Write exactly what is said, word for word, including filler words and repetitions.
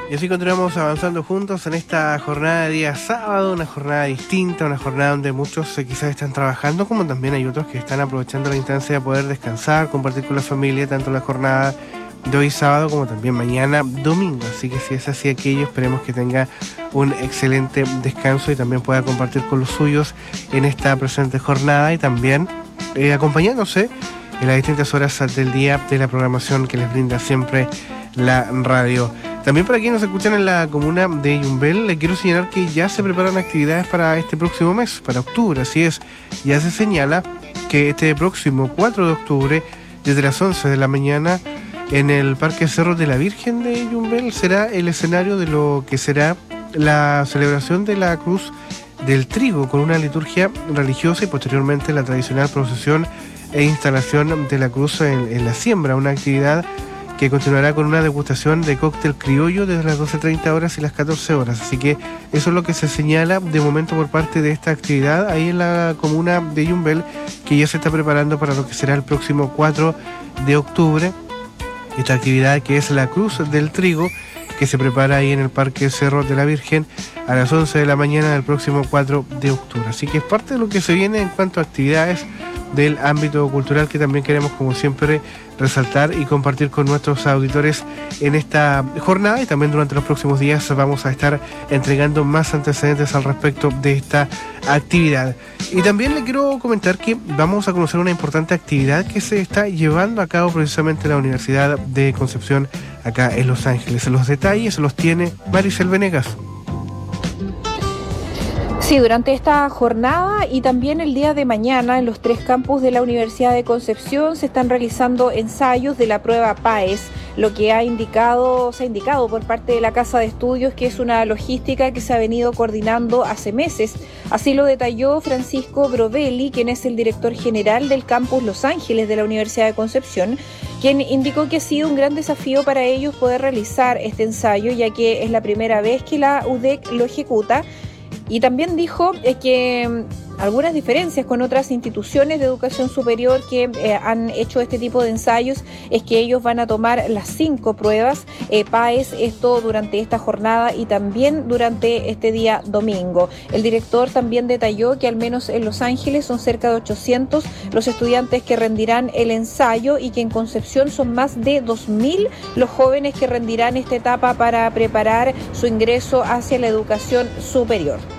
Y así continuamos avanzando juntos en esta jornada de día sábado, una jornada distinta, una jornada donde muchos eh, quizás están trabajando, como también hay otros que están aprovechando la instancia de poder descansar, compartir con la familia, tanto la jornada de hoy sábado como también mañana domingo. Así que si es así aquello, esperemos que tenga un excelente descanso y también pueda compartir con los suyos en esta presente jornada y también eh, acompañándose en las distintas horas del día de la programación que les brinda siempre la radio. También para quienes nos escuchan en la comuna de Yumbel, les quiero señalar que ya se preparan actividades para este próximo mes, para octubre. Así es, ya se señala que este próximo cuatro de octubre, desde las once de la mañana, en el Parque Cerro de la Virgen de Yumbel, será el escenario de lo que será la celebración de la Cruz del Trigo, con una liturgia religiosa y posteriormente la tradicional procesión e instalación de la cruz en, en la siembra, una actividad que continuará con una degustación de cóctel criollo desde las doce treinta horas y las catorce horas. Así que eso es lo que se señala de momento por parte de esta actividad ahí en la comuna de Yumbel, que ya se está preparando para lo que será el próximo cuatro de octubre. Esta actividad que es la Cruz del Trigo, que se prepara ahí en el Parque Cerro de la Virgen a las once de la mañana del próximo cuatro de octubre. Así que es parte de lo que se viene en cuanto a actividades del ámbito cultural que también queremos, como siempre, resaltar y compartir con nuestros auditores en esta jornada, y también durante los próximos días vamos a estar entregando más antecedentes al respecto de esta actividad. Y también le quiero comentar que vamos a conocer una importante actividad que se está llevando a cabo precisamente en la Universidad de Concepción acá en Los Ángeles. Los detalles los tiene Maricel Venegas. Sí, durante esta jornada y también el día de mañana en los tres campus de la Universidad de Concepción se están realizando ensayos de la prueba P A E S, lo que ha indicado, se ha indicado por parte de la Casa de Estudios que es una logística que se ha venido coordinando hace meses. Así lo detalló Francisco Brovelli, quien es el director general del campus Los Ángeles de la Universidad de Concepción, quien indicó que ha sido un gran desafío para ellos poder realizar este ensayo, ya que es la primera vez que la U D E C lo ejecuta. Y también dijo eh, que algunas diferencias con otras instituciones de educación superior que eh, han hecho este tipo de ensayos es que ellos van a tomar las cinco pruebas eh, P A E S, esto durante esta jornada y también durante este día domingo. El director también detalló que al menos en Los Ángeles son cerca de ochocientos los estudiantes que rendirán el ensayo y que en Concepción son más de dos mil los jóvenes que rendirán esta etapa para preparar su ingreso hacia la educación superior.